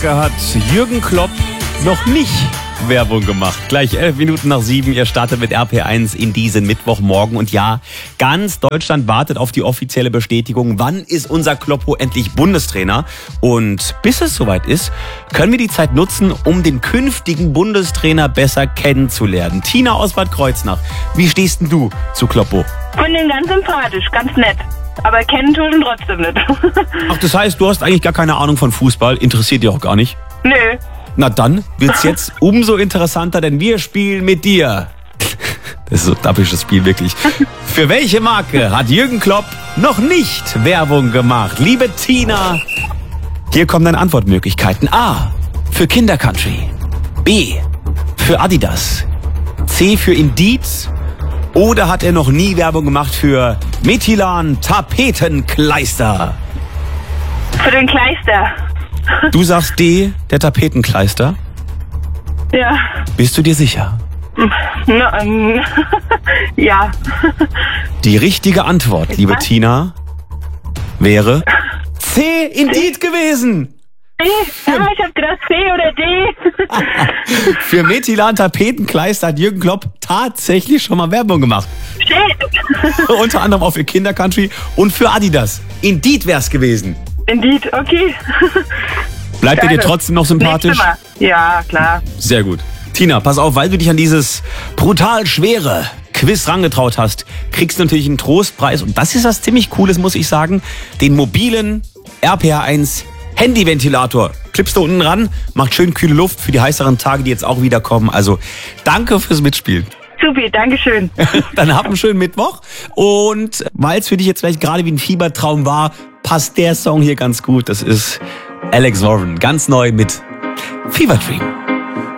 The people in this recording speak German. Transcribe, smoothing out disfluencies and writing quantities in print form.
Marke hat Jürgen Klopp noch nicht Werbung gemacht. Gleich 11 Minuten nach 7. Ihr startet mit RP1 in diesen Mittwochmorgen. Und ja, ganz Deutschland wartet auf die offizielle Bestätigung. Wann ist unser Kloppo endlich Bundestrainer? Und bis es soweit ist, können wir die Zeit nutzen, um den künftigen Bundestrainer besser kennenzulernen. Tina aus Bad Kreuznach, wie stehst denn du zu Kloppo? Finde ihn ganz sympathisch, ganz nett. Aber kennen tut ihn trotzdem nicht. Ach, das heißt, du hast eigentlich gar keine Ahnung von Fußball? Interessiert dich auch gar nicht? Nö. Na dann wird's jetzt umso interessanter, denn wir spielen mit dir. Das ist so ein dappisches Spiel, wirklich. Für welche Marke hat Jürgen Klopp noch nicht Werbung gemacht? Liebe Tina, hier kommen deine Antwortmöglichkeiten. A, für Kindercountry. B, für Adidas. C, für Indeed. Oder hat er noch nie Werbung gemacht für Methylan Tapetenkleister? Für den Kleister. Du sagst D, der Tapetenkleister. Ja. Bist du dir sicher? Na, ja. Die richtige Antwort, liebe Tina, wäre C, Indeed gewesen. D? Ja, ich hab gedacht C oder D. Für Methylan Tapetenkleister hat Jürgen Klopp tatsächlich schon mal Werbung gemacht. Shit. Unter anderem auch für Kindercountry und für Adidas. Indeed wär's gewesen. Indeed, okay. Bleibt er dir trotzdem noch sympathisch? Ja, klar. Sehr gut. Tina, pass auf, weil du dich an dieses brutal schwere Quiz rangetraut hast, kriegst du natürlich einen Trostpreis. Und das ist was ziemlich Cooles, muss ich sagen. Den mobilen RPA1 Handyventilator. Klippst du unten ran, macht schön kühle Luft für die heißeren Tage, die jetzt auch wieder kommen. Also danke fürs Mitspielen. Supi, dankeschön. Dann hab einen schönen Mittwoch. Und weil es für dich jetzt vielleicht gerade wie ein Fiebertraum war, passt der Song hier ganz gut. Das ist Alex Warren, ganz neu mit Fever Dream.